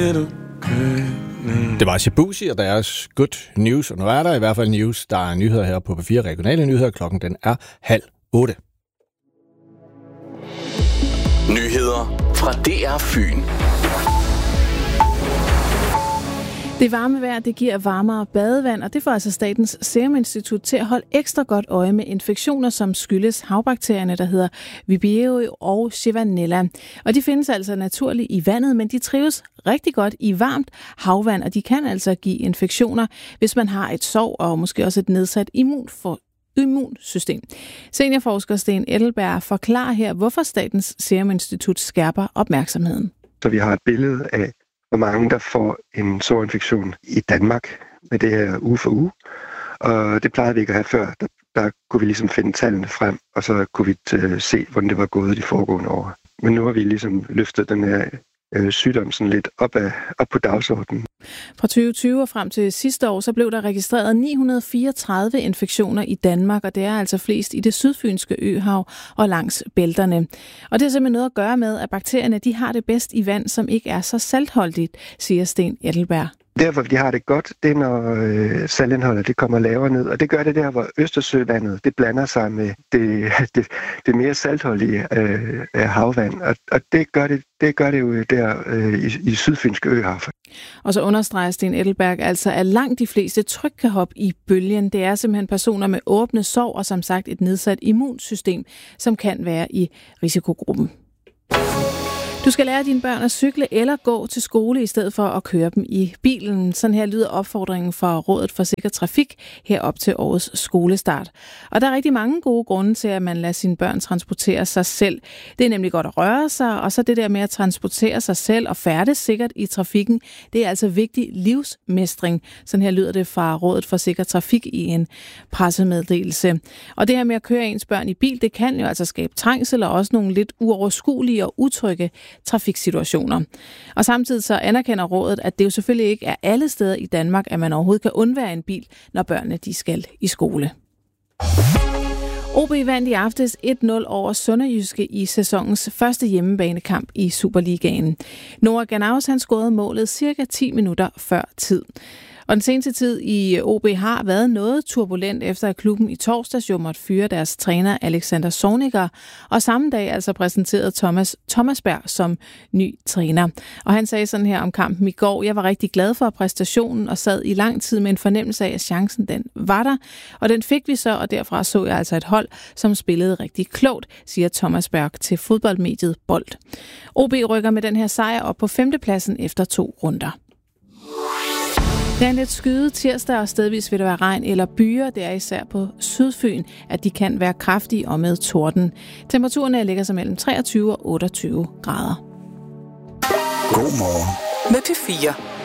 Det var Shabuzi og deres Good News, og nu er der i hvert fald news. Der er nyheder her på P4, regionale nyheder. Klokken den er 7:30. Nyheder fra DR Fyn. Det varme vejr, det giver varmere badevand, og det får altså Statens Serum Institut til at holde ekstra godt øje med infektioner, som skyldes havbakterierne, der hedder Vibrio og Chivanella. Og de findes altså naturligt i vandet, men de trives rigtig godt i varmt havvand, og de kan altså give infektioner, hvis man har et sår og måske også et nedsat immunsystem. Seniorforsker Sten Edelberg forklarer her, hvorfor Statens Serum Institut skærper opmærksomheden. Så vi har et billede af, hvor mange der får en sårinfektion i Danmark med det her uge for uge. Og det plejede vi ikke at have før. Der kunne vi ligesom finde tallene frem, og så kunne vi se, hvordan det var gået de foregående år. Men nu har vi ligesom løftet den her sygdom sådan lidt op på dagsordenen. Fra 2020 og frem til sidste år, så blev der registreret 934 infektioner i Danmark, og det er altså flest i det sydfynske øhav og langs bælterne. Og det har simpelthen noget at gøre med, at bakterierne de har det bedst i vand, som ikke er så saltholdigt, siger Sten Edelberg. Derfor de har det godt, det er når saltindholdet det kommer lavere ned, og det gør det der, hvor Østersøvandet det blander sig med det mere saltholdige havvand, og det gør det jo der i sydfynske øhav. Og så understreger Sten Edelberg altså, at langt de fleste trygt kan hoppe i bølgen. Det er simpelthen personer med åbne sår og som sagt et nedsat immunsystem, som kan være i risikogruppen. Du skal lære dine børn at cykle eller gå til skole i stedet for at køre dem i bilen. Sådan her lyder opfordringen fra Rådet for Sikker Trafik herop til årets skolestart. Og der er rigtig mange gode grunde til, at man lader sine børn transportere sig selv. Det er nemlig godt at røre sig, og så det der med at transportere sig selv og færdes sikkert i trafikken, det er altså vigtig livsmestring. Sådan her lyder det fra Rådet for Sikker Trafik i en pressemeddelelse. Og det her med at køre ens børn i bil, det kan jo altså skabe trængsel og også nogle lidt uoverskuelige og utrygge trafiksituationer. Og samtidig så anerkender rådet, at det jo selvfølgelig ikke er alle steder i Danmark, at man overhovedet kan undvære en bil, når børnene de skal i skole. OB vandt i aftes 1-0 over SønderjyskE i sæsonens første hjemmebanekamp i Superligaen. Noah Ganaus han scorede målet cirka 10 minutter før tid. Og den seneste tid i OB har været noget turbulent, efter at klubben i torsdags jo måtte fyre deres træner Alexander Zorniger, og samme dag altså præsenterede Thomas Berg som ny træner. Og han sagde sådan her om kampen i går: jeg var rigtig glad for præstationen og sad i lang tid med en fornemmelse af, at chancen den var der, og den fik vi så, og derfra så jeg altså et hold, som spillede rigtig klogt, siger Thomas Berg til fodboldmediet Bold. OB rykker med den her sejr op på 5. pladsen efter 2 runder. Det er en lidt skyet tirsdag, og stedvis vil der være regn eller byer. Det er især på Sydfyn, at de kan være kraftige og med torden. Temperaturerne ligger sig mellem 23 og 28 grader. God morgen med P4.